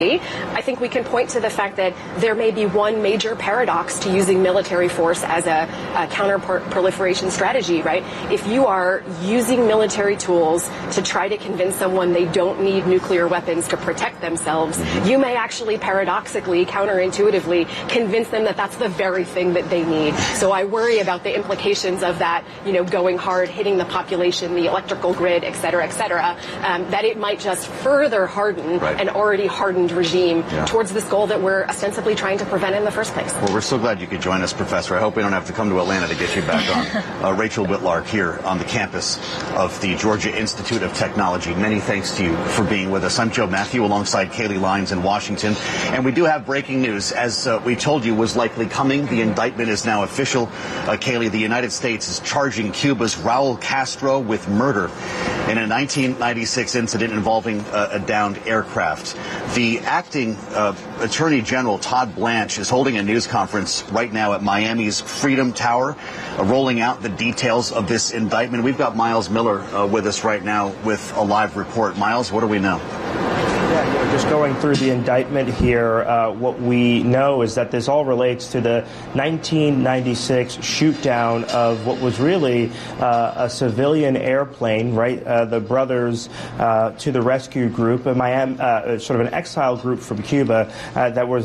I think we can point to the fact that there may be one major paradox to using military force as a counter-proliferation strategy, right? If you are using military tools to try to convince someone they don't need nuclear weapons to protect themselves, you may actually paradoxically, counterintuitively, convince them that that's the very thing that they need. So I worry about the implications of that, going hard, hitting the population, the electrical grid, et cetera, that it might just further harden an already hardened regime towards this goal that we're ostensibly trying to prevent in the first place. Well, we're so glad you could join us, Professor. I hope we don't have to come to Atlanta to get you back on. Rachel Whitlark here on the campus of the Georgia Institute of Technology. Many thanks to you for being with us. I'm Joe Matthew alongside Kayleigh Lyons in Washington. And we do have breaking news. As we told you was likely coming, the indictment is now official. Kayleigh, the United States is charging Cuba's Raul Castro with murder in a 1996 incident involving a downed aircraft. The acting Attorney General, Todd Blanche, is holding a news conference right now at Miami's Freedom Tower, rolling out the details of this indictment. We've got Miles Miller with us right now with a live report. Miles, what do we know? Yeah, just going through the indictment here, what we know is that this all relates to the 1996 shoot-down of what was really a civilian airplane, right? The Brothers to the Rescue group, sort of an exile group from Cuba that was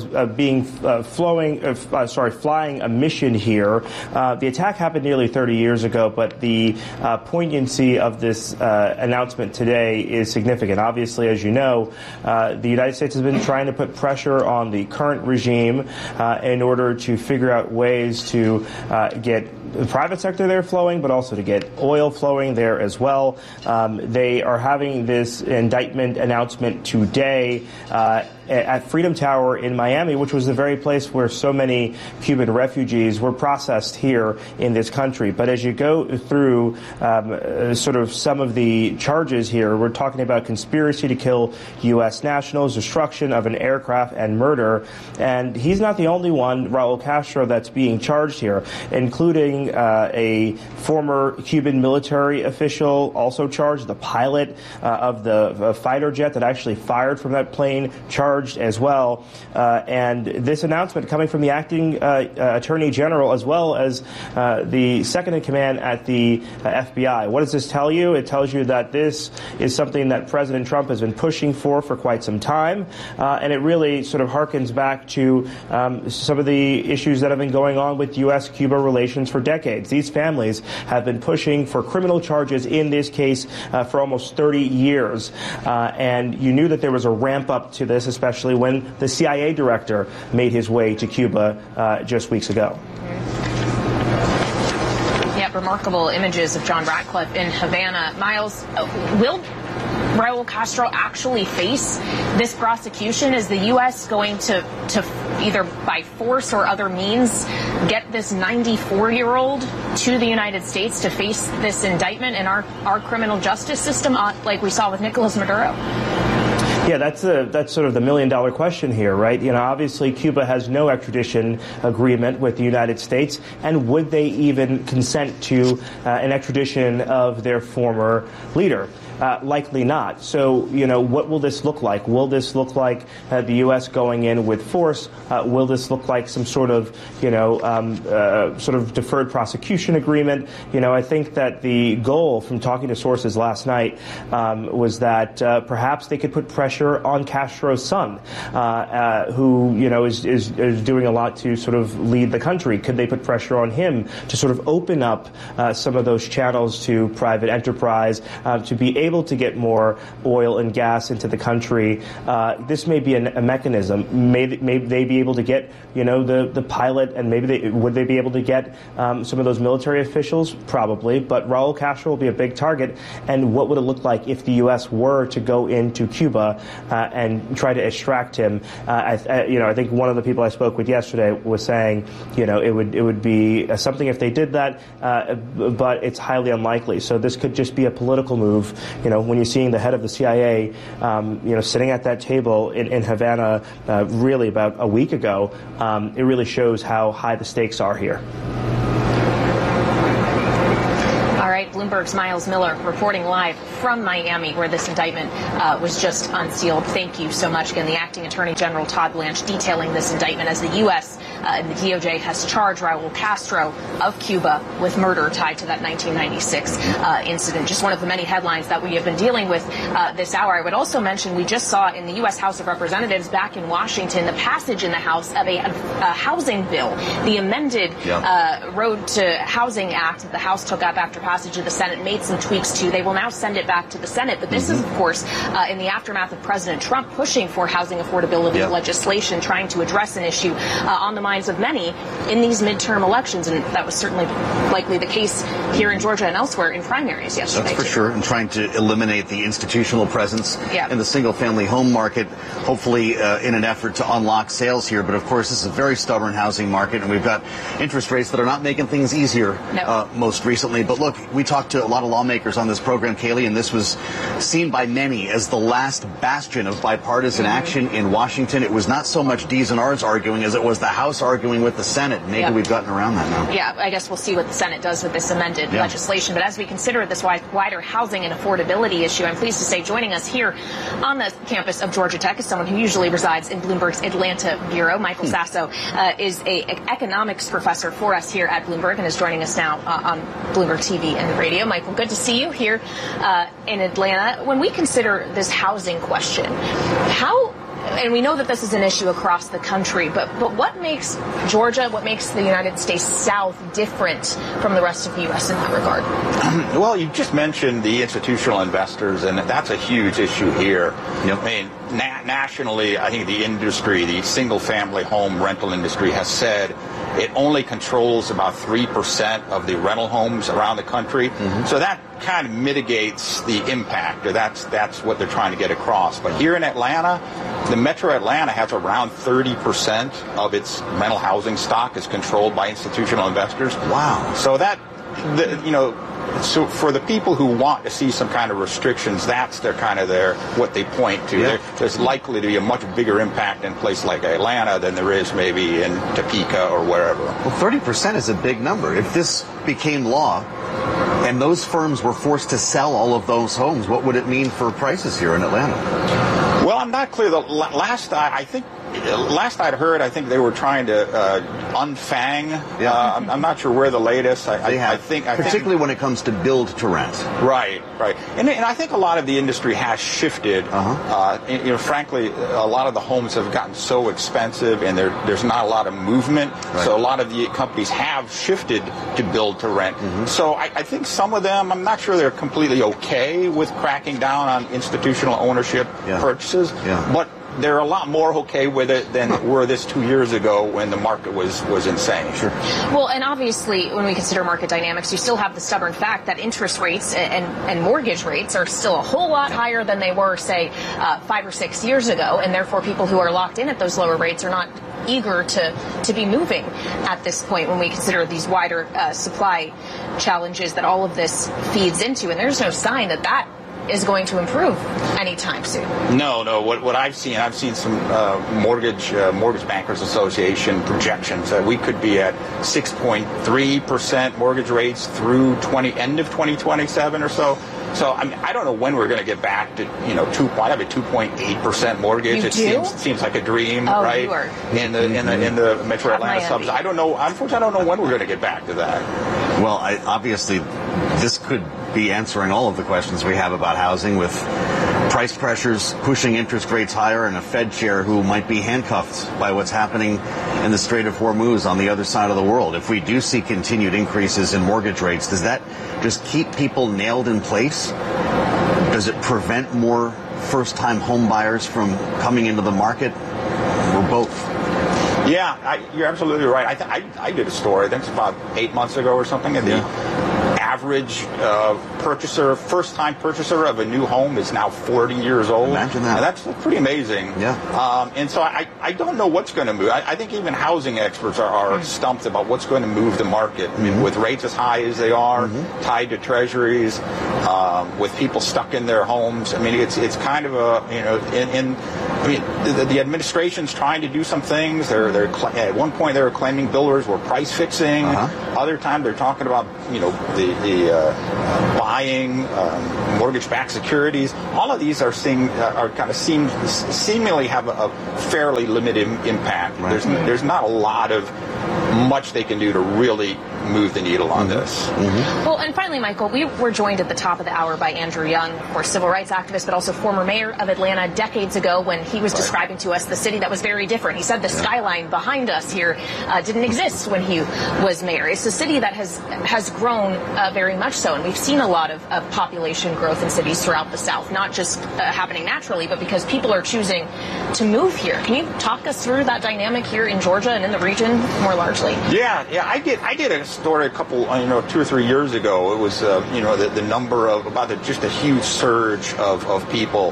flying a mission here. The attack happened nearly 30 years ago, but the poignancy of this announcement today is significant. Obviously, as you know, the United States has been trying to put pressure on the current regime in order to figure out ways to get the private sector there flowing, but also to get oil flowing there as well. They are having this indictment announcement today at Freedom Tower in Miami, which was the very place where so many Cuban refugees were processed here in this country. But as you go through sort of some of the charges here, we're talking about conspiracy to kill U.S. nationals, destruction of an aircraft, and murder. And he's not the only one, Raul Castro, that's being charged here, including a former Cuban military official also charged, the pilot of the fighter jet that actually fired from that plane, charged as well. And this announcement coming from the acting Attorney General as well as the second in command at the FBI. What does this tell you? It tells you that this is something that President Trump has been pushing for quite some time. And it really sort of harkens back to some of the issues that have been going on with U.S.-Cuba relations for decades. These families have been pushing for criminal charges in this case for almost 30 years. And you knew that there was a ramp up to this, especially when the CIA director made his way to Cuba just weeks ago. Yeah, remarkable images of John Ratcliffe in Havana. Miles, will Raul Castro actually face this prosecution? Is the U.S. going to either by force or other means get this 94-year-old to the United States to face this indictment in our criminal justice system, like we saw with Nicolas Maduro? Yeah, that's sort of the million-dollar question here, right? Obviously Cuba has no extradition agreement with the United States, and would they even consent to an extradition of their former leader? Likely not. So, what will this look like? Will this look like the U.S. going in with force? Will this look like some sort of, sort of deferred prosecution agreement? I think that the goal from talking to sources last night was that perhaps they could put pressure on Castro's son, who, is doing a lot to sort of lead the country. Could they put pressure on him to sort of open up some of those channels to private enterprise, to be able to get more oil and gas into the country? This may be a mechanism. May they be able to get, the pilot, and would they be able to get some of those military officials? Probably. But Raul Castro will be a big target. And what would it look like if the U.S. were to go into Cuba and try to extract him? I think one of the people I spoke with yesterday was saying, it would be something if they did that, but it's highly unlikely. So this could just be a political move. When you're seeing the head of the CIA, sitting at that table in Havana, really about a week ago, it really shows how high the stakes are here. All right. Bloomberg's Miles Miller reporting live from Miami, where this indictment was just unsealed. Thank you so much. Again, the Acting Attorney General Todd Blanche detailing this indictment as the U.S. And the DOJ has charged Raul Castro of Cuba with murder tied to that 1996 incident. Just one of the many headlines that we have been dealing with this hour. I would also mention we just saw in the U.S. House of Representatives back in Washington the passage in the House of a housing bill, the amended Road to Housing Act that the House took up after passage of the Senate, made some tweaks to. They will now send it back to the Senate. But this is, of course, in the aftermath of President Trump pushing for housing affordability legislation, trying to address an issue on the minds of many in these midterm elections. And that was certainly likely the case here in Georgia and elsewhere in primaries yesterday. That's for sure. And trying to eliminate the institutional presence in the single-family home market, hopefully in an effort to unlock sales here. But, of course, this is a very stubborn housing market, and we've got interest rates that are not making things easier most recently. But, look, we talked to a lot of lawmakers on this program, Kayleigh, and this was seen by many as the last bastion of bipartisan action in Washington. It was not so much D's and R's arguing as it was the House arguing with the Senate. Maybe we've gotten around that now. Yeah, I guess we'll see what the Senate does with this amended legislation. But as we consider this wider housing and affordability issue, I'm pleased to say joining us here on the campus of Georgia Tech is someone who usually resides in Bloomberg's Atlanta bureau. Michael Sasso is an economics professor for us here at Bloomberg and is joining us now on Bloomberg TV and radio. Michael, good to see you here in Atlanta. When we consider this housing question, and we know that this is an issue across the country, but what makes Georgia, what makes the United States South different from the rest of the U.S. in that regard? Well, you just mentioned the institutional investors, and that's a huge issue here. I mean, nationally, I think the industry, the single-family home rental industry, has said it only controls about 3% of the rental homes around the country. So that kind of mitigates the impact, or that's what they're trying to get across. But here in Atlanta, the Metro Atlanta has around 30% of its rental housing stock is controlled by institutional investors. Wow. So that, so for the people who want to see some kind of restrictions, that's what they point to. There's likely to be a much bigger impact in a place like Atlanta than there is maybe in Topeka or wherever. Well, 30% is a big number. If this became law and those firms were forced to sell all of those homes, what would it mean for prices here in Atlanta? Well, I'm not clear. Last I'd heard, I think they were trying to unfang. I'm not sure where the latest. I think particularly when it comes to build to rent. Right. And I think a lot of the industry has shifted. Frankly, a lot of the homes have gotten so expensive, and there's not a lot of movement. So a lot of the companies have shifted to build to rent. So I think some of them, I'm not sure they're completely okay with cracking down on institutional ownership purchases, but they're a lot more okay with it than were this 2 years ago when the market was insane. Sure. Well, and obviously, when we consider market dynamics, you still have the stubborn fact that interest rates and mortgage rates are still a whole lot higher than they were, say, 5 or 6 years ago, and therefore people who are locked in at those lower rates are not eager to be moving at this point when we consider these wider supply challenges that all of this feeds into. And there's no sign that is going to improve anytime soon. No. What I've seen some Mortgage Bankers Association projections that we could be at 6.3% mortgage rates through end of 2027 or so. So I don't know when we're going to get back to 2.8% mortgage. It seems like a dream, right? You are. In the Metro Atlanta suburbs. I don't know. Unfortunately, I don't know when we're going to get back to that. Well, obviously, this could be answering all of the questions we have about housing, with price pressures pushing interest rates higher and a Fed chair who might be handcuffed by what's happening in the Strait of Hormuz on the other side of the world. If we do see continued increases in mortgage rates, does that just keep people nailed in place? Does it prevent more first-time home buyers from coming into the market, or both? Yeah, you're absolutely right. I did a story, I think it's about 8 months ago or something, and the average first-time purchaser of a new home is now 40 years old. Imagine that. And that's pretty amazing. Yeah. And so I don't know what's going to move. I think even housing experts are stumped about what's going to move the market. I mean, with rates as high as they are, tied to treasuries, with people stuck in their homes. I mean, it's kind of in I mean, the administration's trying to do some things. They're at one point they were claiming builders were price fixing. Other time they're talking about the buying mortgage-backed securities. All of these are seemingly have a fairly limited impact. Right. There's not a lot of much they can do to really move the needle on this. Well, and finally, Michael, we were joined at the top of the hour by Andrew Young, of course, civil rights activist, but also former mayor of Atlanta decades ago when he was describing to us the city that was very different. He said the skyline behind us here didn't exist when he was mayor. It's a city that has grown very much so, and we've seen a lot of population growth in cities throughout the South, not just happening naturally, but because people are choosing to move here. Can you talk us through that dynamic here in Georgia and in the region more largely? Yeah, I did a story a couple, 2 or 3 years ago. It was, the number of just a huge surge of people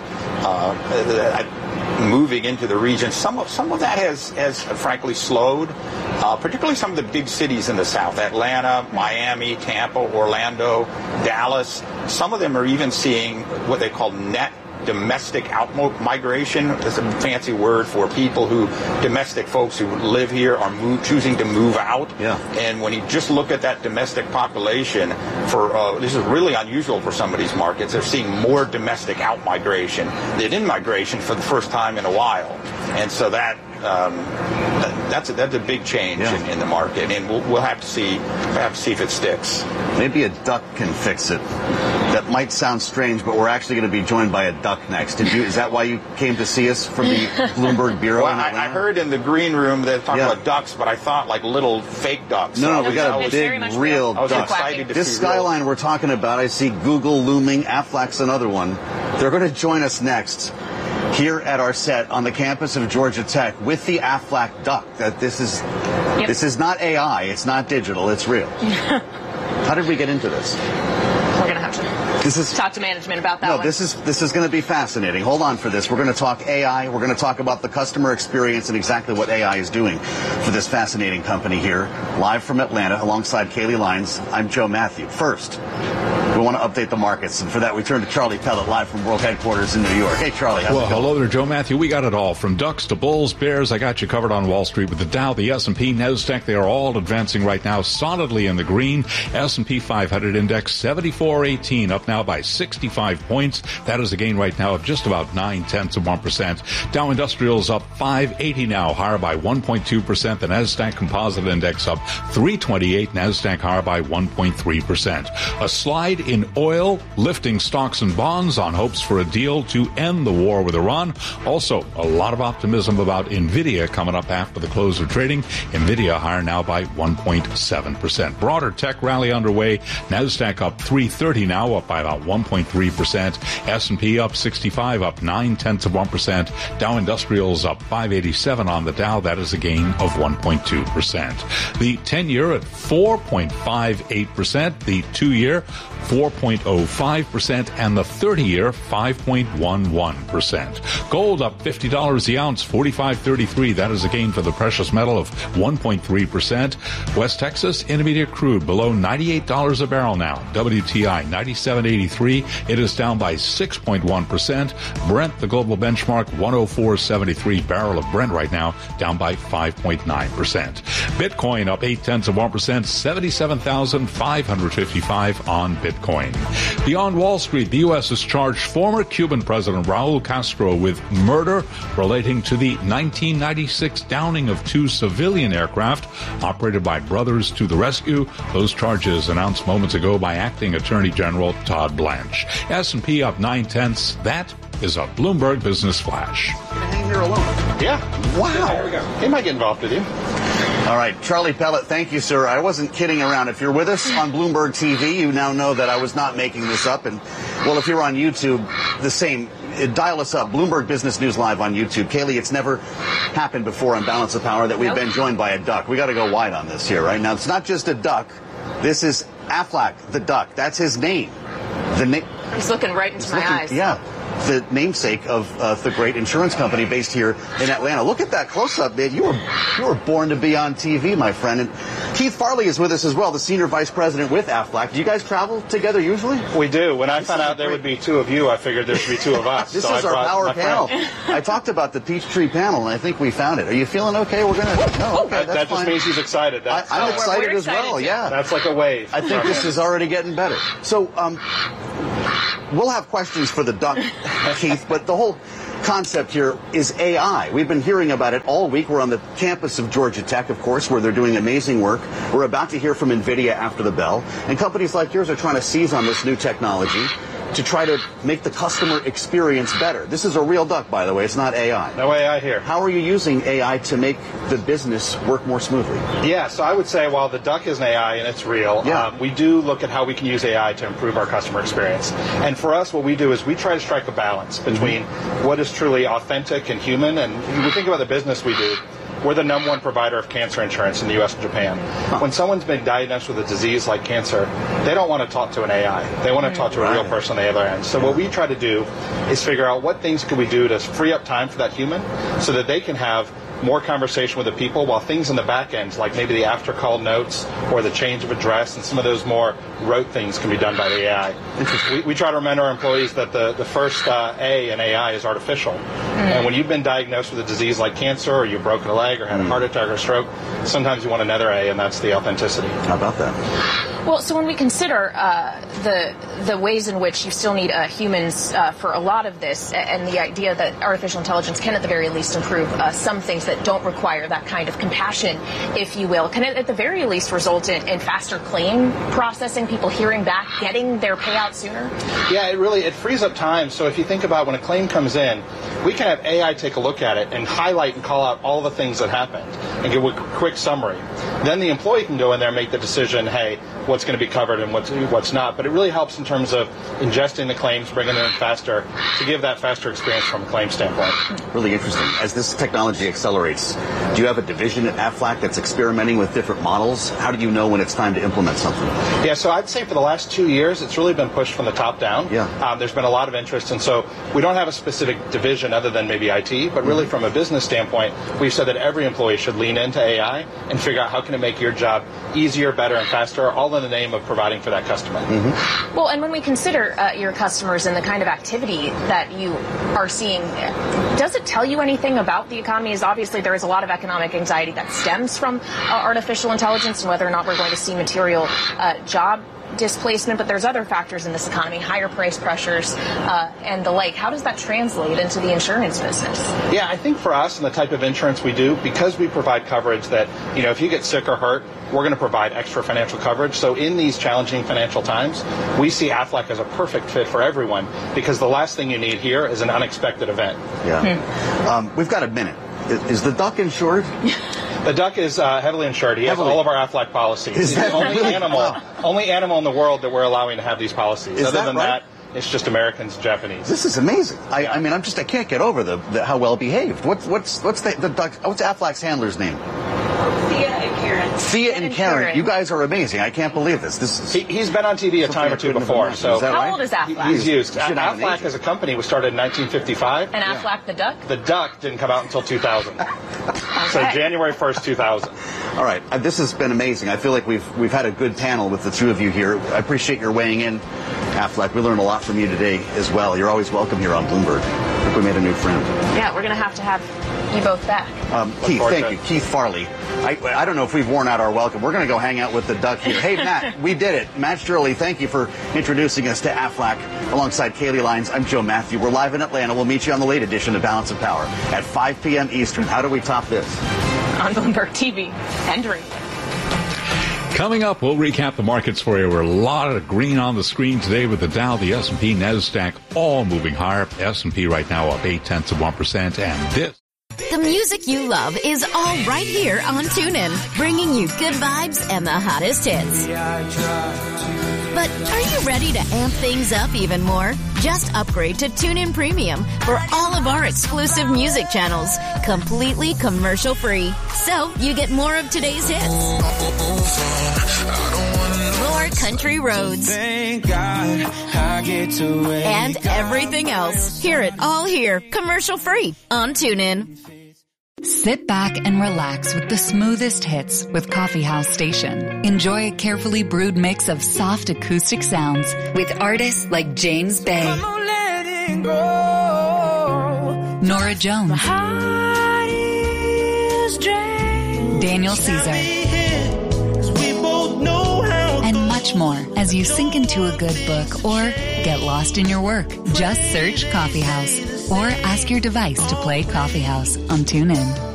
moving into the region. Some of that has frankly slowed, particularly some of the big cities in the South: Atlanta, Miami, Tampa, Orlando, Dallas. Some of them are even seeing what they call net domestic out-migration. It's a fancy word for domestic folks who live here are choosing to move out. Yeah. And when you just look at that domestic population, this is really unusual for some of these markets. They're seeing more domestic out-migration than in-migration for the first time in a while. And so that's a big change in the market, and we'll have to see if it sticks. Maybe a duck can fix it. That might sound strange, but we're actually going to be joined by a duck next. Is that why you came to see us from the Bloomberg Bureau? Well, I heard in the green room they talking about ducks, but I thought like little fake ducks. No, we got a big, real duck. Excited to this skyline we're talking about, I see Google looming. Aflac's another one. They're going to join us next here at our set on the campus of Georgia Tech with the Aflac duck. This is not AI. It's not digital. It's real. How did we get into this? We're going to have to talk to management about that. No, this is going to be fascinating. Hold on for this. We're going to talk AI. We're going to talk about the customer experience and exactly what AI is doing for this fascinating company here. Live from Atlanta alongside Kaylee Lyons, I'm Joe Matthew. First, we want to update the markets, and for that we turn to Charlie Pellet live from World Headquarters in New York. Hey, Charlie. Well, hello there, Joe Matthew. We got it all from ducks to bulls, bears. I got you covered on Wall Street with the Dow, the S&P, NASDAQ. They are all advancing right now solidly in the green. S&P 500 index 7418 up now by 65 points. That is a gain right now of just about 0.9%. Dow Industrials up 580 now, higher by 1.2%. The NASDAQ Composite Index up 328. NASDAQ higher by 1.3%. A slide in oil, lifting stocks and bonds on hopes for a deal to end the war with Iran. Also, a lot of optimism about NVIDIA coming up after the close of trading. NVIDIA higher now by 1.7%. Broader tech rally underway. NASDAQ up 330 now, up by about 1.3%. S&P up 65, up 0.9%. Dow Industrials up 587 on the Dow. That is a gain of 1.2%. The 10-year at 4.58%. The 2-year 4.05%, and the 30-year 5.11%. Gold up $50 the ounce, $45.33. That is a gain for the precious metal of 1.3%. West Texas Intermediate crude below $98 a barrel now. WTI 97.83. It is down by 6.1%. Brent, the global benchmark, 104.73. Barrel of Brent right now down by 5.9%. Bitcoin up 0.8%, 77,555 on Bitcoin. Beyond Wall Street, the U.S. has charged former Cuban President Raul Castro with murder relating to the 1996 downing of 2 civilian aircraft operated by Brothers to the Rescue. Those charges announced moments ago by Acting Attorney General Todd Blanche. S&P up 0.9. That is a Bloomberg Business Flash. Hang here alone. Yeah. Wow. There we go. He might get involved with you. All right, Charlie Pellet, thank you, sir. I wasn't kidding around. If you're with us on Bloomberg TV, you now know that I was not making this up. And, well, if you're on YouTube, the same. Dial us up, Bloomberg Business News Live on YouTube. Kaylee, it's never happened before on Balance of Power that we've been joined by a duck. We got to go wide on this here, right? Now, it's not just a duck. This is Aflac, the duck. That's his name. He's looking right into my eyes. Yeah. the namesake of the great insurance company based here in Atlanta. Look at that close-up, man. You were born to be on TV, my friend. And Keith Farley is with us as well, the Senior Vice President with Aflac. Do you guys travel together usually? We do. When I found out there would be two of you, I figured there should be two of us. This is our power panel. I talked about the Peachtree panel, and I think we found it. Are you feeling okay? We're going to... No, okay, that just means he's excited. I'm excited as well, yeah. That's like a wave. I think this is already getting better. So, we'll have questions for the duck, Keith, but the whole concept here is AI. We've been hearing about it all week. We're on the campus of Georgia Tech, of course, where they're doing amazing work. We're about to hear from NVIDIA after the bell. And companies like yours are trying to seize on this new technology to try to make the customer experience better. This is a real duck, by the way. It's not AI. No AI here. How are you using AI to make the business work more smoothly? Yeah, so I would say while the duck is an AI and it's real, we do look at how we can use AI to improve our customer experience. And for us, what we do is we try to strike a balance between what is truly authentic and human. And when we think about the business we do, we're the #1 provider of cancer insurance in the U.S. and Japan. When someone's been diagnosed with a disease like cancer, they don't want to talk to an AI. They want to talk to a real person on the other end. So what we try to do is figure out what things can we do to free up time for that human so that they can have more conversation with the people, while things in the back end, like maybe the after call notes or the change of address and some of those more rote things can be done by the AI. We try to remind our employees that the first A in AI is artificial. And when you've been diagnosed with a disease like cancer, or you've broken a leg or had a heart attack or stroke, sometimes you want another A, and that's the authenticity. How about that? Well, so when we consider the ways in which you still need humans for a lot of this, and the idea that artificial intelligence can at the very least improve some things that don't require that kind of compassion, if you will, can it at the very least result in faster claim processing, people hearing back, getting their payout sooner? Yeah, it frees up time. So if you think about when a claim comes in, we can have AI take a look at it and highlight and call out all the things that happened and give a quick summary. Then the employee can go in there and make the decision, hey, what's going to be covered and what's not. But it really helps in terms of ingesting the claims, bringing them in faster, to give that faster experience from a claim standpoint. Really interesting. As this technology accelerates, do you have a division at Aflac that's experimenting with different models? How do you know when it's time to implement something? Yeah, so I'd say for the last 2 years, it's really been pushed from the top down. Yeah. There's been a lot of interest, and so we don't have a specific division other than maybe IT, but really from a business standpoint, we've said that every employee should lean into AI and figure out how can it make your job easier, better, and faster, all in the name of providing for that customer. Well, and when we consider your customers and the kind of activity that you are seeing, does it tell you anything about the economy? As obviously there is a lot of economic anxiety that stems from artificial intelligence and whether or not we're going to see material job displacement, but there's other factors in this economy, higher price pressures and the like. How does that translate into the insurance business? Yeah, I think for us and the type of insurance we do, because we provide coverage that, if you get sick or hurt, we're going to provide extra financial coverage. So in these challenging financial times, we see Aflac as a perfect fit for everyone, because the last thing you need here is an unexpected event. Yeah. We've got a minute. Is the duck insured? The duck is heavily insured. He has all of our Aflac policies. He's the only animal in the world that we're allowing to have these policies. Is Other that than right? that, it's just Americans and Japanese. This is amazing. I mean, I can't get over the how well behaved. What's the duck? What's Aflac's handler's name? Thea and Karen. You guys are amazing. I can't believe this. He's been on TV a time or two before. So how old is Aflac? He's used. Aflac as a company was started in 1955. And Aflac the duck? The duck didn't come out until 2000. So January 1st, 2000. All right. This has been amazing. I feel like we've had a good panel with the two of you here. I appreciate your weighing in, Aflac. We learned a lot from you today as well. You're always welcome here on Bloomberg. I think we made a new friend. Yeah, we're going to have you both back. Keith, thank you. Keith Farley. I don't know if we've worn out our welcome. We're going to go hang out with the duck here. Hey, Matt, we did it. Matt Shirley, thank you for introducing us to Aflac alongside Kaylee Lyons. I'm Joe Matthew. We're live in Atlanta. We'll meet you on the late edition of Balance of Power at 5 p.m. Eastern. How do we top this? On Bloomberg TV and radio. Coming up, we'll recap the markets for you. We're a lot of green on the screen today with the Dow, the S&P, NASDAQ, all moving higher. S&P right now up 0.8%, and this. The music you love is all right here on TuneIn, bringing you good vibes and the hottest hits. But are you ready to amp things up even more? Just upgrade to TuneIn Premium for all of our exclusive music channels, completely commercial-free. So you get more of today's hits, more More country roads. Thank God I get to wake And everything else. Hear it all here, commercial free on TuneIn. Sit back and relax with the smoothest hits with Coffee House Station. Enjoy a carefully brewed mix of soft acoustic sounds with artists like James Bay, Nora Jones, Daniel Caesar, and much more as you sink into a good book or get lost in your work. Just search Coffee House or ask your device to play Coffee House on TuneIn.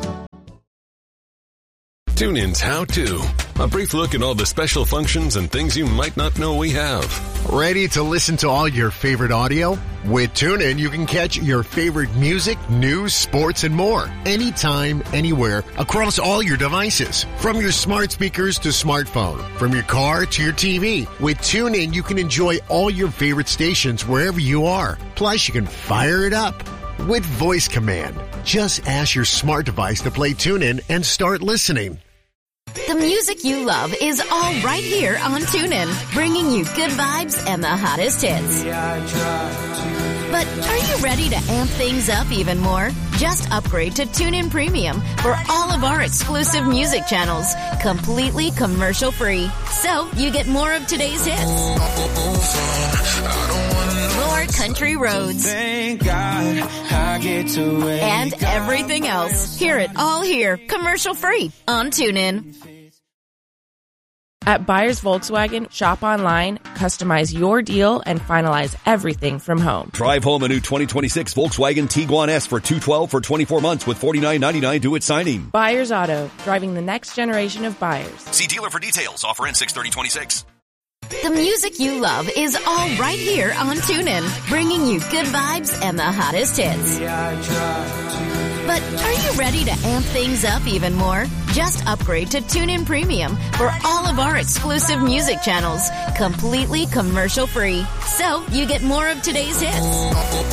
TuneIn's How To. A brief look at all the special functions and things you might not know we have. Ready to listen to all your favorite audio? With TuneIn, you can catch your favorite music, news, sports, and more. Anytime, anywhere, across all your devices. From your smart speakers to smartphone. From your car to your TV. With TuneIn, you can enjoy all your favorite stations wherever you are. Plus, you can fire it up with voice command. Just ask your smart device to play TuneIn and start listening. The music you love is all right here on TuneIn, bringing you good vibes and the hottest hits. But are you ready to amp things up even more? Just upgrade to TuneIn Premium for all of our exclusive music channels, completely commercial free. So you get more of today's hits. More country roads. Thank God I get to wake And everything else. Hear it all here, commercial free on TuneIn. At Buyers Volkswagen, shop online, customize your deal, and finalize everything from home. Drive home a new 2026 Volkswagen Tiguan S for $212 for 24 months with $49.99 due at signing. Buyers Auto, driving the next generation of buyers. See dealer for details. Offer ends 6/30/26. The music you love is all right here on TuneIn, bringing you good vibes and the hottest hits. But are you ready to amp things up even more? Just upgrade to TuneIn Premium for all of our exclusive music channels, completely commercial free. So you get more of today's hits.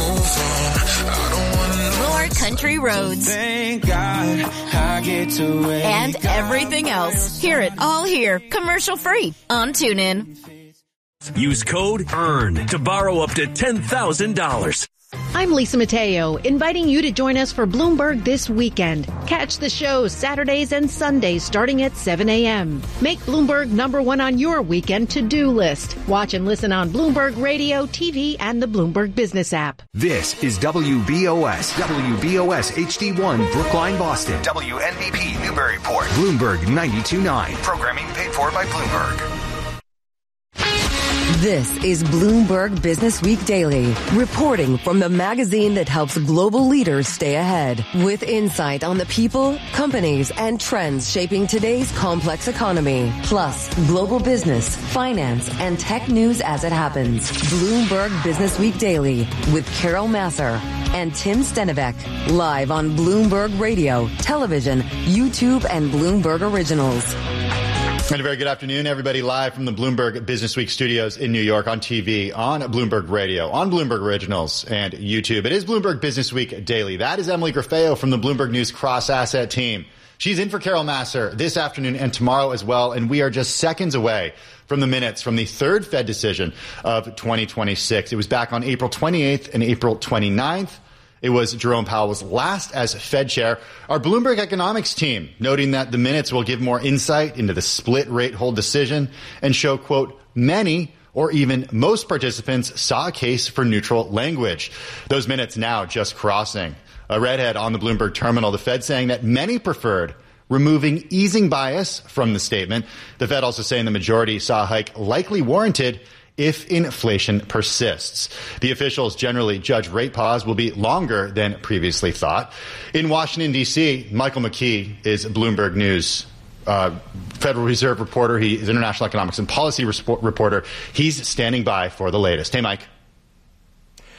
More country roads. Thank God I get to wake And everything else. Hear it all here, commercial free on TuneIn. Use code EARN to borrow up to $10,000. I'm Lisa Mateo, inviting you to join us for Bloomberg this weekend. Catch the show Saturdays and Sundays starting at 7 a.m. Make Bloomberg #1 on your weekend to-do list. Watch and listen on Bloomberg Radio, TV, and the Bloomberg Business app. This is WBOS HD1, Brookline, Boston. WNBP, Newburyport. Bloomberg 92.9. Programming paid for by Bloomberg. This is Bloomberg Business Week Daily, reporting from the magazine that helps global leaders stay ahead, with insight on the people, companies, and trends shaping today's complex economy, plus global business, finance, and tech news as it happens. Bloomberg Business Week Daily with Carol Masser and Tim Stenivek, live on Bloomberg Radio, television, YouTube, and Bloomberg Originals. And a very good afternoon, everybody, live from the Bloomberg Business Week studios in New York, on TV, on Bloomberg Radio, on Bloomberg Originals, and YouTube. It is Bloomberg Business Week Daily. That is Emily Grafeo from the Bloomberg News cross-asset team. She's in for Carol Masser this afternoon and tomorrow as well, and we are just seconds away from the minutes from the third Fed decision of 2026. It was back on April 28th and April 29th. It was Jerome Powell's last as Fed chair. Our Bloomberg economics team noting that the minutes will give more insight into the split rate hold decision and show, quote, many or even most participants saw a case for neutral language. Those minutes now just crossing. A redhead on the Bloomberg terminal, the Fed saying that many preferred removing easing bias from the statement. The Fed also saying the majority saw a hike likely warranted if inflation persists. The officials generally judge rate pause will be longer than previously thought. In Washington, D.C., Michael McKee is Bloomberg News Federal Reserve reporter. He is international economics and policy reporter. He's standing by for the latest. Hey, Mike.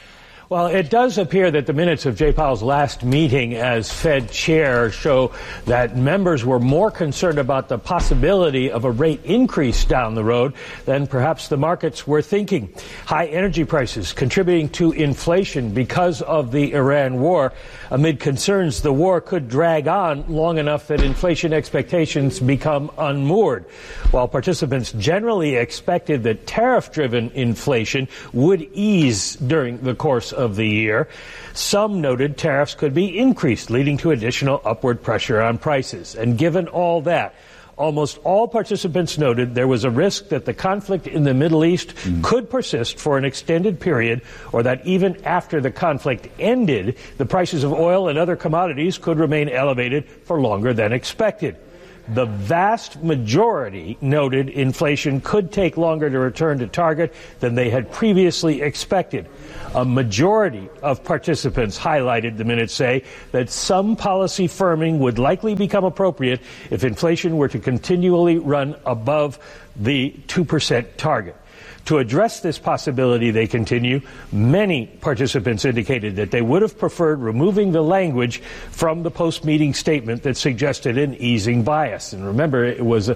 Well, it does appear that the minutes of Jay Powell's last meeting as Fed chair show that members were more concerned about the possibility of a rate increase down the road than perhaps the markets were thinking. High energy prices contributing to inflation because of the Iran war, amid concerns the war could drag on long enough that inflation expectations become unmoored. While participants generally expected that tariff-driven inflation would ease during the course of the year, some noted tariffs could be increased, leading to additional upward pressure on prices. And given all that, almost all participants noted there was a risk that the conflict in the Middle East could persist for an extended period, or that even after the conflict ended, the prices of oil and other commodities could remain elevated for longer than expected. The vast majority noted inflation could take longer to return to target than they had previously expected. A majority of participants highlighted, the minutes say, that some policy firming would likely become appropriate if inflation were to continually run above the 2% target. To address this possibility, they continue, many participants indicated that they would have preferred removing the language from the post-meeting statement that suggested an easing bias. And remember, it was a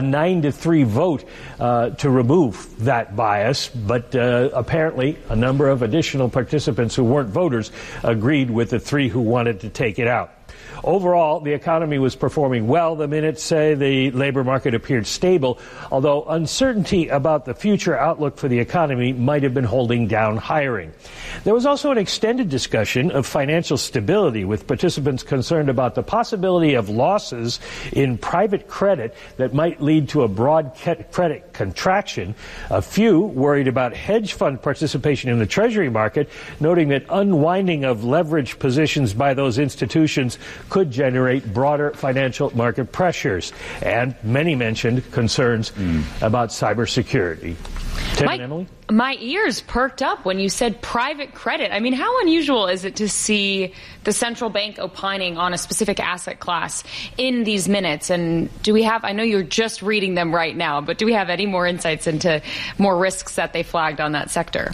9-3 vote to remove that bias, but apparently a number of additional participants who weren't voters agreed with the 3 who wanted to take it out. Overall, the economy was performing well. The minutes say the labor market appeared stable, although uncertainty about the future outlook for the economy might have been holding down hiring. There was also an extended discussion of financial stability, with participants concerned about the possibility of losses in private credit that might lead to a broad credit contraction. A few worried about hedge fund participation in the Treasury market, noting that unwinding of leverage positions by those institutions could generate broader financial market pressures. And many mentioned concerns about cybersecurity. Tim and Emily? My ears perked up when you said private credit. I mean, how unusual is it to see the central bank opining on a specific asset class in these minutes? And do we have, I know you're just reading them right now, but do we have any more insights into more risks that they flagged on that sector?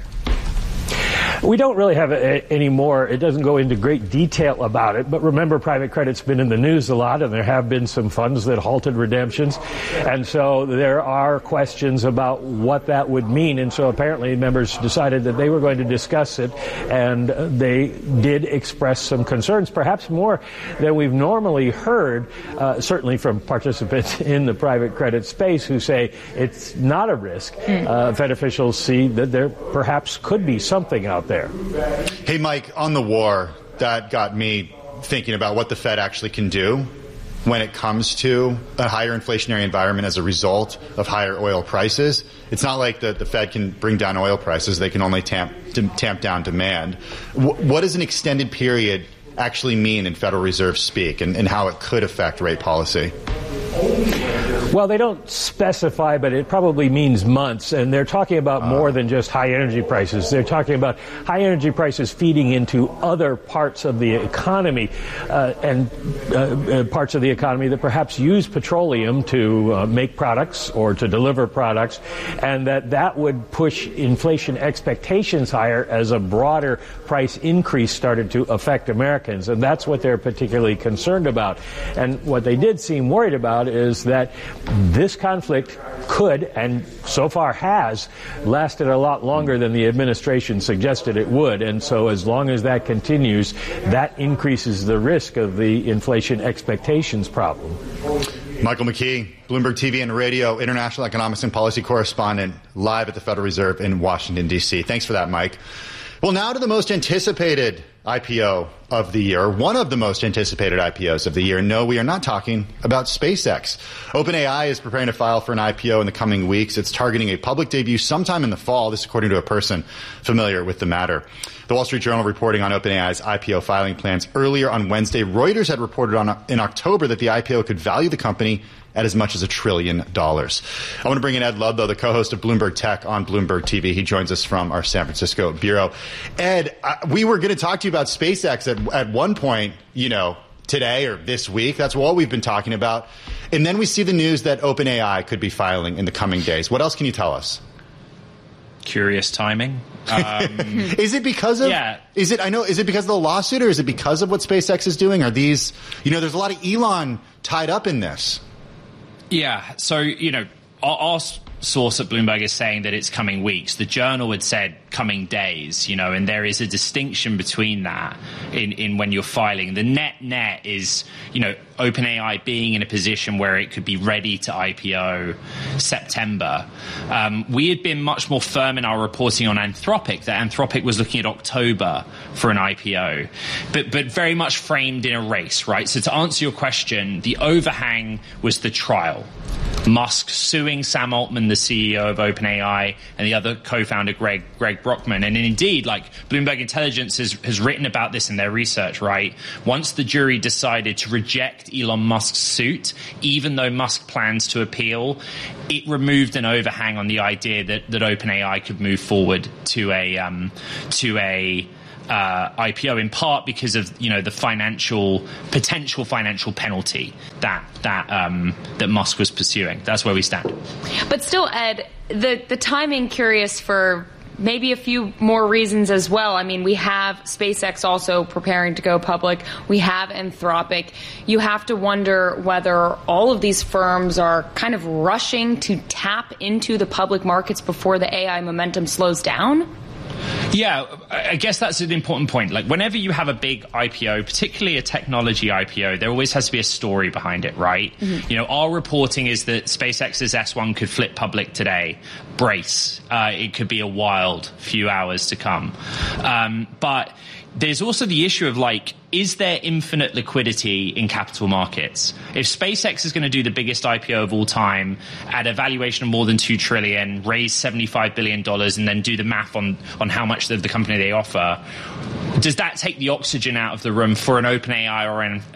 We don't really have any more. It doesn't go into great detail about it. But remember, private credit's been in the news a lot, and there have been some funds that halted redemptions. And so there are questions about what that would mean. And so apparently members decided that they were going to discuss it, and they did express some concerns, perhaps more than we've normally heard, certainly from participants in the private credit space who say it's not a risk. Fed officials see that there perhaps could be something out there. Hey, Mike, on the war, that got me thinking about what the Fed actually can do when it comes to a higher inflationary environment as a result of higher oil prices. It's not like the Fed can bring down oil prices. They can only tamp down demand. What does an extended period actually mean in Federal Reserve speak, and how it could affect rate policy? Well, they don't specify, but it probably means months. And they're talking about more than just high energy prices. They're talking about high energy prices feeding into other parts of the economy and parts of the economy that perhaps use petroleum to make products or to deliver products, and that would push inflation expectations higher as a broader price increase started to affect Americans. And that's what they're particularly concerned about. And what they did seem worried about is that this conflict could, and so far has, lasted a lot longer than the administration suggested it would. And so as long as that continues, that increases the risk of the inflation expectations problem. Michael McKee, Bloomberg TV and Radio, international economics and policy correspondent, live at the Federal Reserve in Washington, D.C. Thanks for that, Mike. Well, now to the most anticipated IPO of the year, one of the most anticipated IPOs of the year. No, we are not talking about SpaceX. OpenAI is preparing to file for an IPO in the coming weeks. It's targeting a public debut sometime in the fall. This according to a person familiar with the matter. The Wall Street Journal reporting on OpenAI's IPO filing plans earlier on Wednesday. Reuters had reported in October that the IPO could value the company at as much as $1 trillion. I want to bring in Ed Ludlow, the co-host of Bloomberg Tech on Bloomberg TV. He joins us from our San Francisco bureau. Ed, we were going to talk to you about SpaceX at one point, today or this week. That's what we've been talking about. And then we see the news that OpenAI could be filing in the coming days. What else can you tell us? Curious timing. Is it because of? Yeah. Is it because of the lawsuit, or is it because of what SpaceX is doing? Are these? There's a lot of Elon tied up in this. Yeah. So our source at Bloomberg is saying that it's coming weeks. The Journal had said coming days, and there is a distinction between that in when you're filing. The net is, OpenAI being in a position where it could be ready to IPO September. We had been much more firm in our reporting on Anthropic, that Anthropic was looking at October for an IPO, but very much framed in a race, right? So to answer your question, the overhang was the trial. Musk suing Sam Altman, the CEO of OpenAI, and the other co-founder, Greg Brockman. And indeed, Bloomberg Intelligence has written about this in their research, right? Once the jury decided to reject Elon Musk's suit, even though Musk plans to appeal, it removed an overhang on the idea that OpenAI could move forward to a IPO, in part because of the potential financial penalty that Musk was pursuing. That's where we stand. But still, Ed, the timing curious for maybe a few more reasons as well. I mean, we have SpaceX also preparing to go public. We have Anthropic. You have to wonder whether all of these firms are kind of rushing to tap into the public markets before the AI momentum slows down. Yeah, I guess that's an important point. Whenever you have a big IPO, particularly a technology IPO, there always has to be a story behind it, right? Mm-hmm. Our reporting is that SpaceX's S1 could flip public today. Brace. It could be a wild few hours to come. But there's also the issue of is there infinite liquidity in capital markets? If SpaceX is going to do the biggest IPO of all time at a valuation of more than $2 trillion, raise $75 billion, and then do the math on how much of the company they offer, does that take the oxygen out of the room for an OpenAI or an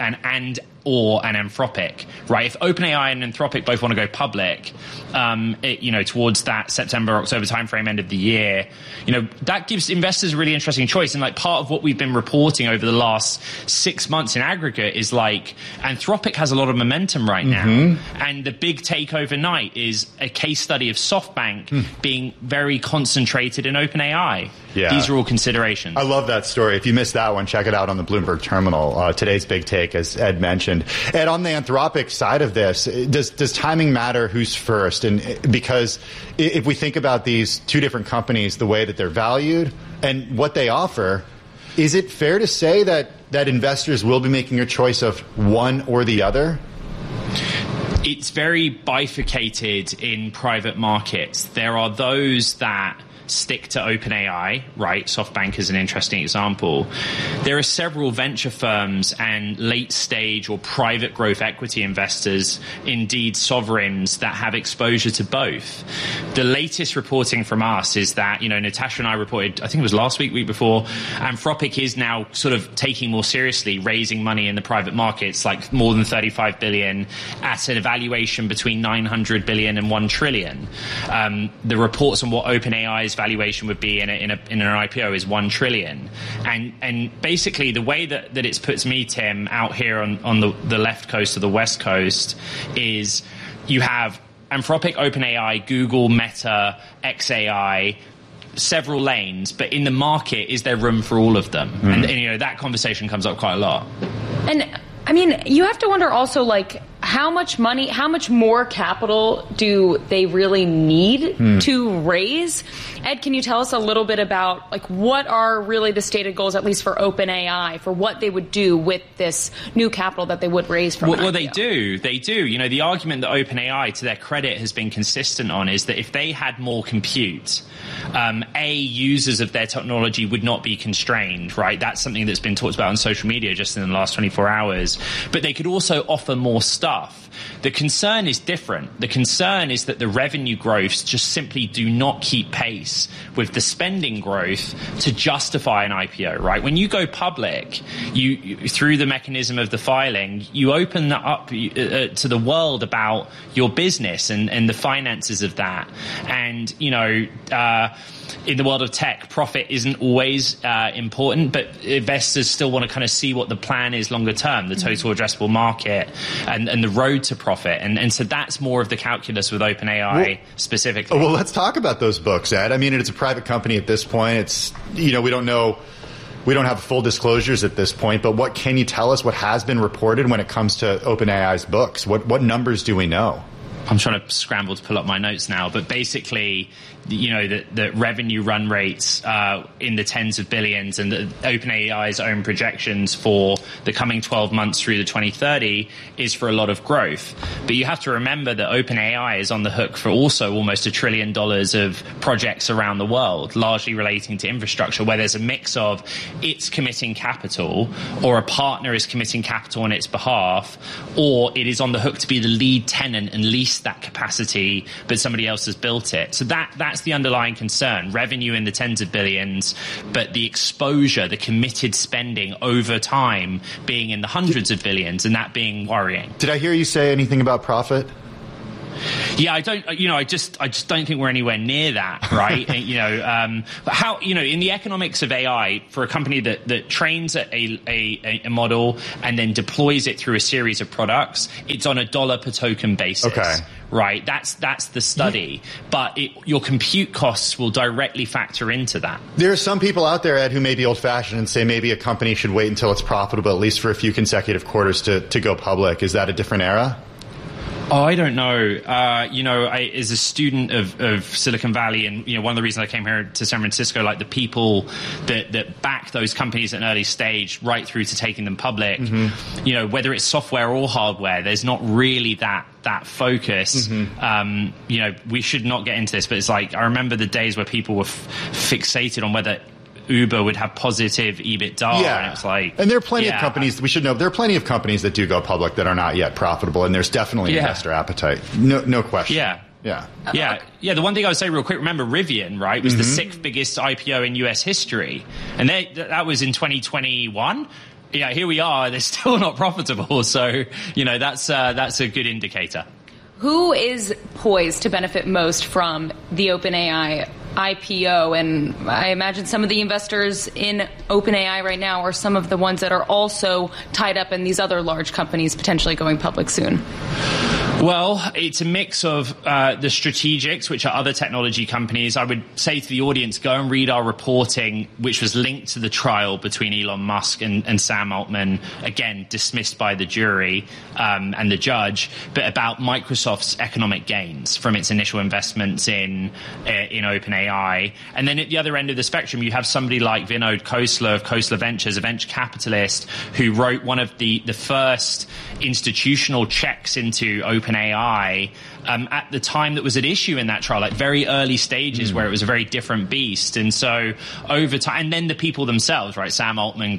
Anthropic, right? If OpenAI and Anthropic both want to go public, towards that September, October timeframe, end of the year, that gives investors a really interesting choice. And part of what we've been reporting over the last 6 months in aggregate is Anthropic has a lot of momentum right now. And the big take overnight is a case study of SoftBank being very concentrated in OpenAI. Yeah. These are all considerations. I love that story. If you missed that one, check it out on the Bloomberg terminal. Today's big take, as Ed mentioned. And on the Anthropic side of this, does timing matter? Who's first? And because if we think about these two different companies, the way that they're valued and what they offer, is it fair to say that investors will be making a choice of one or the other? It's very bifurcated in private markets. There are those that stick to OpenAI, right? SoftBank is an interesting example. There are several venture firms and late stage or private growth equity investors, indeed sovereigns, that have exposure to both. The latest reporting from us is that, Natasha and I reported, I think it was last week before, Anthropic is now sort of taking more seriously raising money in the private markets, more than $35 billion at an evaluation between $900 billion and $1 trillion. The reports on what OpenAI's valuation would be in an IPO is $1 trillion. And basically the way that it's puts me, Tim, out here on the left coast of the West Coast is you have Anthropic, OpenAI, Google, Meta, xAI, several lanes, but in the market, is there room for all of them? And that conversation comes up quite a lot. And I mean, you have to wonder also, how much money, how much more capital do they really need to raise? Ed, can you tell us a little bit about what are really the stated goals, at least for OpenAI, for what they would do with this new capital that they would raise from Well, they do. The argument that OpenAI, to their credit, has been consistent on is that if they had more compute, users of their technology would not be constrained, right? That's something that's been talked about on social media just in the last 24 hours. But they could also offer more stuff. The concern is different. The concern is that the revenue growths just simply do not keep pace with the spending growth to justify an IPO, right? When you go public, you through the mechanism of the filing, you open that up to the world about your business and the finances of that. And, in the world of tech, profit isn't always important, but investors still want to kind of see what the plan is longer term, the total addressable market and the road to profit. And so that's more of the calculus with OpenAI specifically. Well, let's talk about those books, Ed. I mean, it's a private company at this point. It's, we don't know. We don't have full disclosures at this point, but what can you tell us what has been reported when it comes to OpenAI's books? What numbers do we know? I'm trying to scramble to pull up my notes now, but basically, the revenue run rates in the tens of billions, and the OpenAI's own projections for the coming 12 months through to 2030 is for a lot of growth. But you have to remember that OpenAI is on the hook for also almost $1 trillion of projects around the world, largely relating to infrastructure, where there's a mix of it's committing capital, or a partner is committing capital on its behalf, or it is on the hook to be the lead tenant and lease that capacity, but somebody else has built it. So that's the underlying concern. Revenue in the tens of billions, but the exposure, the committed spending over time being in the hundreds of billions, and that being worrying. Did I hear you say anything about profit? Yeah, I just don't think we're anywhere near that, right? How, in the economics of AI, for a company that trains a model and then deploys it through a series of products, it's on a dollar per token basis. Okay. Right, that's the study, but your compute costs will directly factor into that. There are some people out there, Ed, who may be old-fashioned and say maybe a company should wait until it's profitable, at least for a few consecutive quarters, to go public. Is that a different era? Oh, I don't know. As a student of Silicon Valley, and one of the reasons I came here to San Francisco, like the people that back those companies at an early stage, right through to taking them public, whether it's software or hardware, there's not really that focus. We should not get into this, but it's like I remember the days where people were fixated on whether Uber would have positive EBITDA. Yeah. And it's like, and there are plenty of companies, we should know, there are plenty of companies that do go public that are not yet profitable, and there's definitely investor appetite. No question. Yeah. The one thing I would say real quick, remember Rivian, right, was the 6th biggest IPO in US history. And that was in 2021. Yeah, here we are. They're still not profitable. So, that's a good indicator. Who is poised to benefit most from the OpenAI IPO? And I imagine some of the investors in OpenAI right now are some of the ones that are also tied up in these other large companies potentially going public soon. Well, it's a mix of the strategics, which are other technology companies. I would say to the audience, go and read our reporting, which was linked to the trial between Elon Musk and Sam Altman, again, dismissed by the jury and the judge, but about Microsoft's economic gains from its initial investments in OpenAI. And then at the other end of the spectrum, you have somebody like Vinod Khosla of Khosla Ventures, a venture capitalist, who wrote one of the first institutional checks into OpenAI at the time that was at issue in that trial, like very early stages where it was a very different beast. And so over time, and then the people themselves, right? Sam Altman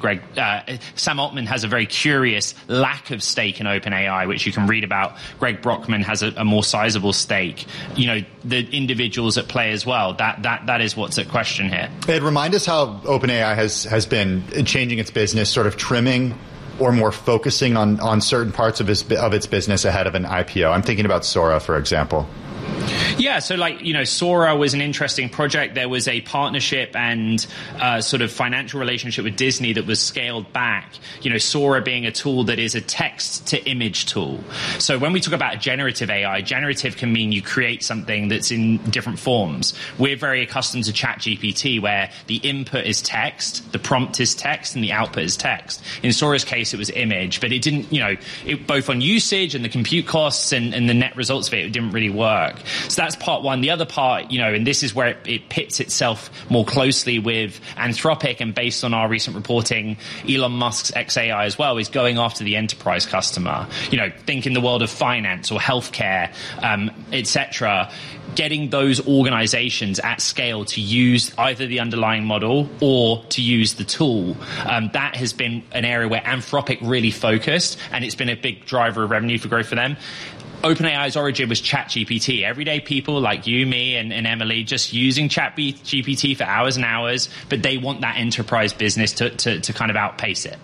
has a very curious lack of stake in OpenAI, which you can read about. Greg Brockman has a more sizable stake. The individuals at play as well. That is what's at question here. Ed, remind us how OpenAI has been changing its business, sort of trimming or more focusing on certain parts of its business ahead of an IPO. I'm thinking about Sora, for example. Yeah, so Sora was an interesting project. There was a partnership and sort of financial relationship with Disney that was scaled back. Sora being a tool that is a text-to-image tool. So when we talk about generative AI, generative can mean you create something that's in different forms. We're very accustomed to ChatGPT, where the input is text, the prompt is text, and the output is text. In Sora's case, it was image, but it didn't, both on usage and the compute costs and the net results of it didn't really work. So that's part one. The other part, and this is where it pits itself more closely with Anthropic, and based on our recent reporting, Elon Musk's xAI as well, is going after the enterprise customer. Think in the world of finance or healthcare, etc. Getting those organizations at scale to use either the underlying model or to use the tool. That has been an area where Anthropic really focused, and it's been a big driver of revenue for growth for them. OpenAI's origin was ChatGPT. Everyday people like you, me, and Emily just using ChatGPT for hours and hours, but they want that enterprise business to kind of outpace it.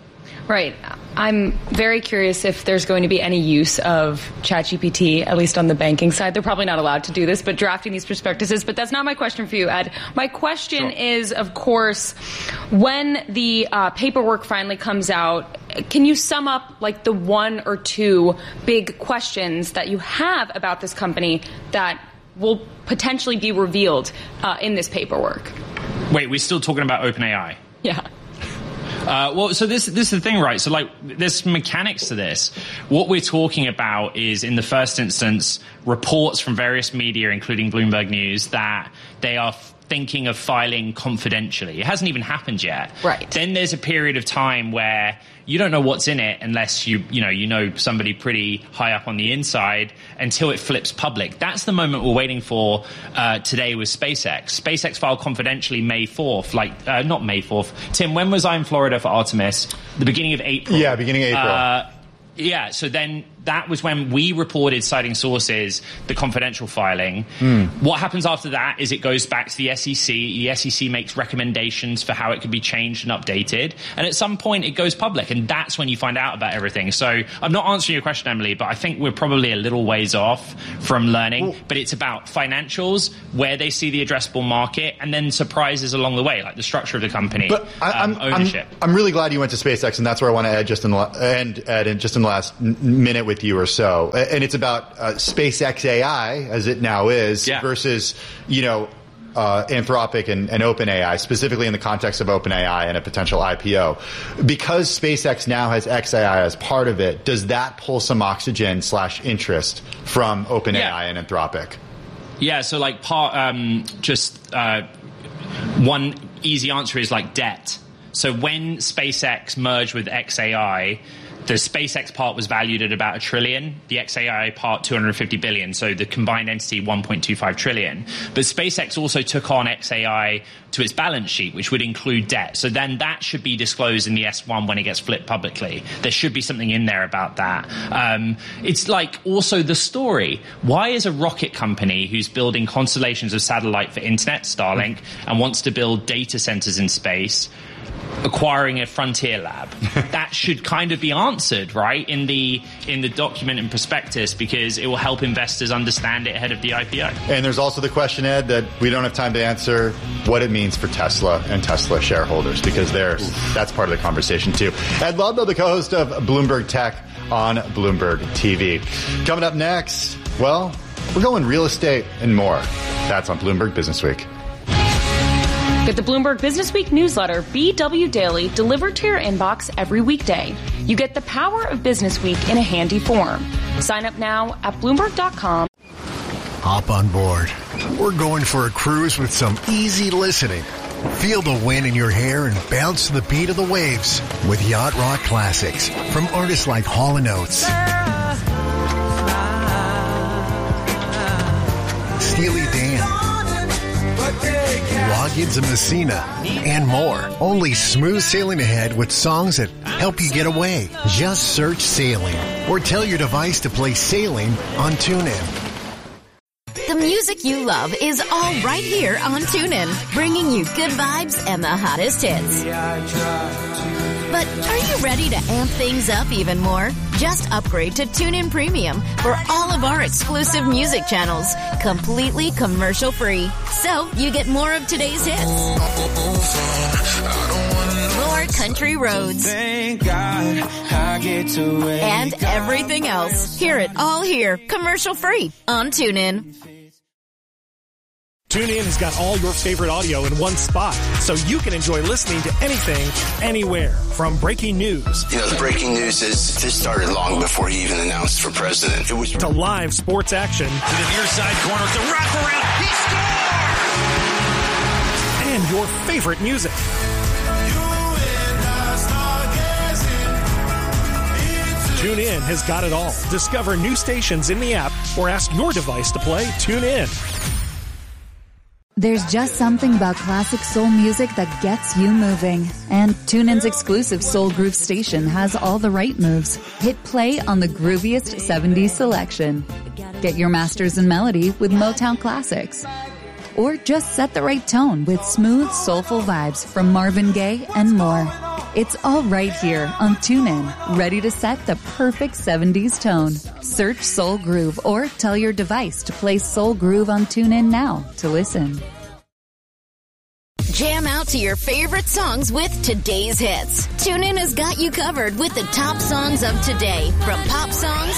Right. I'm very curious if there's going to be any use of ChatGPT, at least on the banking side. They're probably not allowed to do this, but drafting these prospectuses. But that's not my question for you, Ed. My question is, of course, when the paperwork finally comes out, can you sum up like the one or two big questions that you have about this company that will potentially be revealed in this paperwork? Wait, we're still talking about OpenAI? Yeah. So this is the thing, right? So like, there's mechanics to this. What we're talking about is, in the first instance, reports from various media, including Bloomberg News, that they are thinking of filing confidentially. It hasn't even happened yet. Right. Then there's a period of time where you don't know what's in it unless you know somebody pretty high up on the inside, until it flips public. That's the moment we're waiting for today with SpaceX. SpaceX filed confidentially May 4th, not May 4th. Tim, when was I in Florida for Artemis? The beginning of April. Yeah, beginning of April. Yeah, so then that was when we reported, citing sources, the confidential filing. What happens after that is it goes back to the SEC. The SEC makes recommendations for how it could be changed and updated. And at some point, it goes public. And that's when you find out about everything. So I'm not answering your question, Emily, but I think we're probably a little ways off from learning. But it's about financials, where they see the addressable market, and then surprises along the way, like the structure of the company, but ownership. I'm really glad you went to SpaceX, and that's where I want to end just in the last minute with you or so. And it's about SpaceX AI, as it now is, versus, Anthropic and OpenAI, specifically in the context of OpenAI and a potential IPO. Because SpaceX now has XAI as part of it, does that pull some oxygen / interest from OpenAI and Anthropic? Yeah, so like one easy answer is like debt. So when SpaceX merged with XAI, the SpaceX part was valued at about $1 trillion, the XAI part $250 billion, so the combined entity $1.25 trillion. But SpaceX also took on XAI to its balance sheet, which would include debt. So then that should be disclosed in the S1 when it gets flipped publicly. There should be something in there about that. It's like also the story. Why is a rocket company who's building constellations of satellite for internet, Starlink, and wants to build data centers in space, acquiring a frontier lab? That should kind of be answered, right, in the document and prospectus, because it will help investors understand it ahead of the IPO. And there's also the question, Ed, that we don't have time to answer, what it means for Tesla and Tesla shareholders, because that's part of the conversation too. Ed Ludlow, the co-host of Bloomberg Tech on Bloomberg TV. Coming up next, well, we're going real estate and more. That's on Bloomberg Business Week. Get the Bloomberg Business Week newsletter, BW Daily, delivered to your inbox every weekday. You get the power of Business Week in a handy form. Sign up now at Bloomberg.com. Hop on board. We're going for a cruise with some easy listening. Feel the wind in your hair and bounce to the beat of the waves with Yacht Rock classics from artists like Hall & Oates, Steely Dan, Loggins and Messina, and more. Only smooth sailing ahead with songs that help you get away. Just search Sailing or tell your device to play Sailing on TuneIn. The music you love is all right here on TuneIn, bringing you good vibes and the hottest hits. But are you ready to amp things up even more? Just upgrade to TuneIn Premium for all of our exclusive music channels, completely commercial-free. So you get more of today's hits, more country roads, Thank God I get to wake and everything else. Hear it all here, commercial-free on TuneIn. TuneIn has got all your favorite audio in one spot, so you can enjoy listening to anything, anywhere. From breaking news. The breaking news is this started long before he even announced for president. It was to live sports action. To the near side corner, the wraparound, he scores! And your favorite music. TuneIn has got it all. Discover new stations in the app or ask your device to play TuneIn. There's just something about classic soul music that gets you moving. And TuneIn's exclusive Soul Groove station has all the right moves. Hit play on the grooviest 70s selection. Get your masters in melody with Motown classics. Or just set the right tone with smooth, soulful vibes from Marvin Gaye and more. It's all right here on TuneIn, ready to set the perfect 70s tone. Search Soul Groove or tell your device to play Soul Groove on TuneIn now to listen. Jam out to your favorite songs with today's hits. TuneIn has got you covered with the top songs of today, from pop songs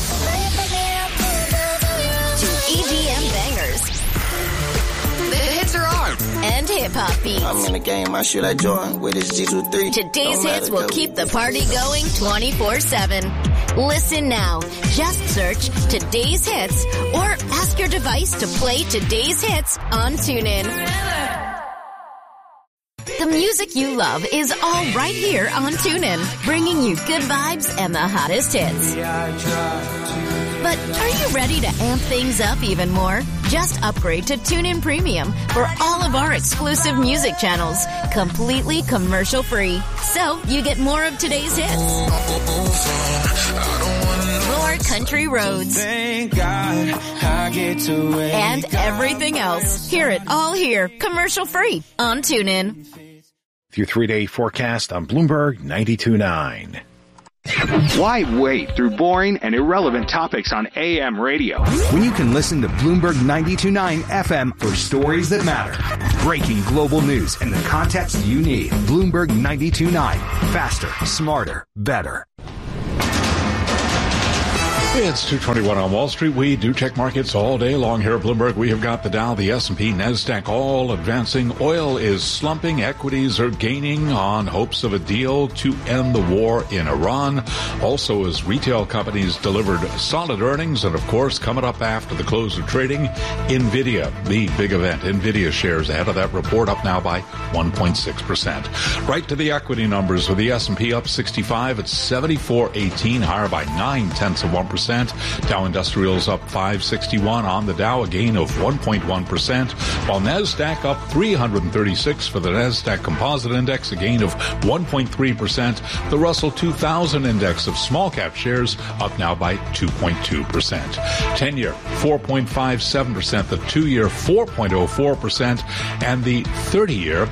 to EDM bangers. The hits are on. And hip-hop beats. I'm in the game, I shoot like Jordan with his G23. Today's hits will keep the party going 24/7. Listen now. Just search Today's Hits or ask your device to play Today's Hits on TuneIn. The music you love is all right here on TuneIn, bringing you good vibes and the hottest hits. But are you ready to amp things up even more? Just upgrade to TuneIn Premium for all of our exclusive music channels, completely commercial-free. So you get more of today's hits, more country roads, Thank God I get to and everything else. Hear it all here, commercial-free on TuneIn. Your 3-day forecast on Bloomberg 92.9. Why wait through boring and irrelevant topics on AM radio when you can listen to Bloomberg 92.9 FM for stories that matter? Breaking global news and the context you need. Bloomberg 92.9. Faster, smarter, better. It's 2:21 on Wall Street. We do check markets all day long here at Bloomberg. We have got the Dow, the S&P, NASDAQ all advancing. Oil is slumping. Equities are gaining on hopes of a deal to end the war in Iran. Also, as retail companies delivered solid earnings. And, of course, coming up after the close of trading, NVIDIA, the big event. NVIDIA shares ahead of that report, up now by 1.6%. Right to the equity numbers, with the S&P up 65 at 74.18, higher by 0.9%. Dow Industrials up 561 on the Dow, a gain of 1.1%, while NASDAQ up 336 for the NASDAQ Composite Index, a gain of 1.3%. The Russell 2000 Index of small cap shares up now by 2.2%. 10-year 4.57%, the 2-year 4.04%, and the 30-year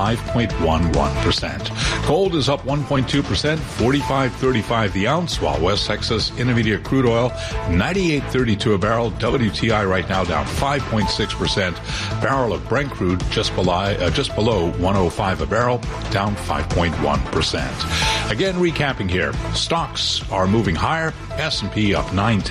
5.11%. Gold is up 1.2%, 45.35 the ounce, while West Texas Intermediate crude oil, 98.32 a barrel. WTI right now down 5.6%. Barrel of Brent crude just below 105 a barrel, down 5.1%. Again, recapping here. Stocks are moving higher. S&P up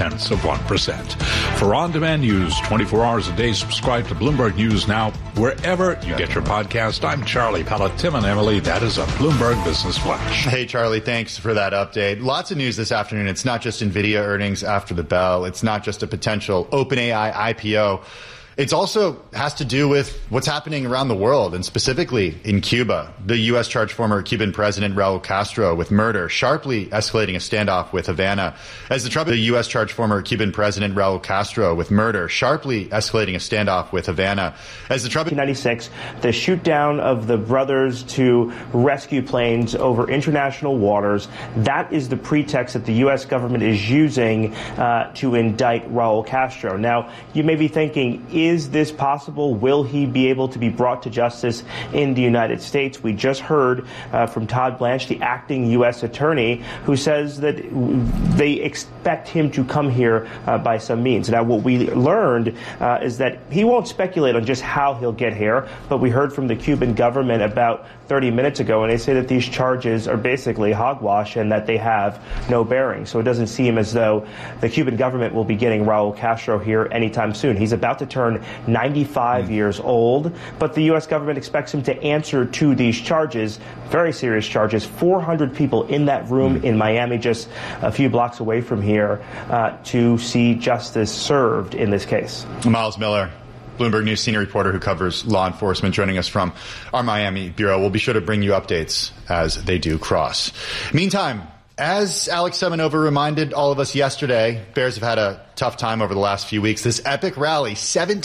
0.9%. For on-demand news, 24 hours a day, subscribe to Bloomberg News Now, wherever you get your podcast. I'm Charlie Pella, Tim and Emily. That is a Bloomberg Business Flash. Hey, Charlie, thanks for that update. Lots of news this afternoon. It's not just NVIDIA earnings after the bell. It's not just a potential OpenAI IPO. It also has to do with what's happening around the world, and specifically in Cuba. The U.S. charged former Cuban President Raul Castro with murder, sharply escalating a standoff with Havana. The U.S. charged former Cuban President Raul Castro with murder, sharply escalating a standoff with Havana. As the 1996, the shoot down of the brothers to rescue planes over international waters, that is the pretext that the U.S. government is using to indict Raul Castro. Now, you may be thinking, is this possible? Will he be able to be brought to justice in the United States? We just heard from Todd Blanche, the acting U.S. attorney, who says that they expect him to come here by some means. Now, what we learned is that he won't speculate on just how he'll get here, but we heard from the Cuban government about 30 minutes ago, and they say that these charges are basically hogwash and that they have no bearing. So it doesn't seem as though the Cuban government will be getting Raul Castro here anytime soon. He's about to turn 95 years old, but the U.S. government expects him to answer to these charges, very serious charges. 400 people in that room in Miami, just a few blocks away from here, to see justice served in this case. Miles Miller, Bloomberg News senior reporter who covers law enforcement, joining us from our Miami bureau. We'll be sure to bring you updates as they do cross. Meantime, as Alex Semenova reminded all of us yesterday, bears have had a tough time over the last few weeks. This epic rally,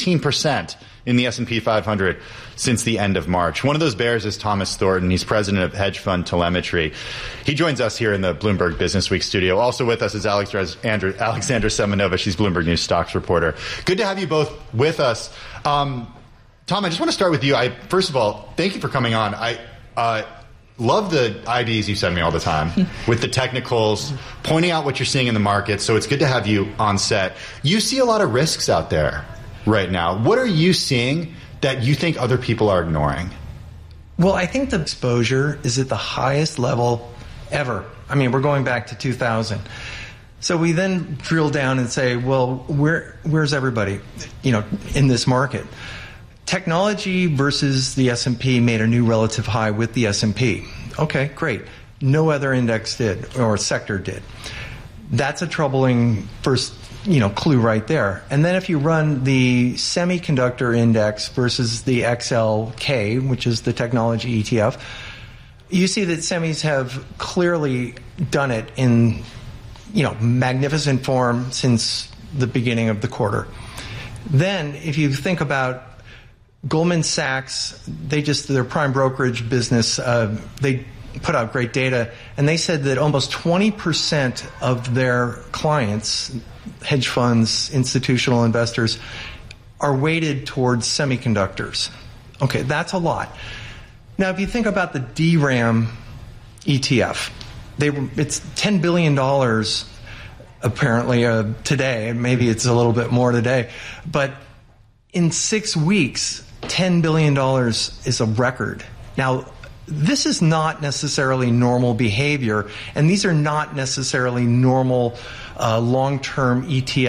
17% in the S&P 500 since the end of March. One of those bears is Thomas Thornton. He's president of hedge fund Telemetry. He joins us here in the Bloomberg Business Week studio. Also with us is Alexandra Semenova. She's Bloomberg News stocks reporter. Good to have you both with us. Tom, I just want to start with you. First of all, thank you for coming on. love the IDs you send me all the time with the technicals, pointing out what you're seeing in the market. So it's good to have you on set. You see a lot of risks out there right now. What are you seeing that you think other people are ignoring? Well, I think the exposure is at the highest level ever. I mean, we're going back to 2000. So we then drill down and say, well, where's everybody, in this market? Technology versus the S&P made a new relative high with the S&P. Okay, great. No other index did, or sector did. That's a troubling first, clue right there. And then if you run the semiconductor index versus the XLK, which is the technology ETF, you see that semis have clearly done it in, magnificent form since the beginning of the quarter. Then if you think about Goldman Sachs, their prime brokerage business, they put out great data, and they said that almost 20% of their clients, hedge funds, institutional investors, are weighted towards semiconductors. Okay, that's a lot. Now, if you think about the DRAM ETF, it's $10 billion apparently today, and maybe it's a little bit more today, but in 6 weeks, $10 billion is a record. Now, this is not necessarily normal behavior, and these are not necessarily normal long-term ETF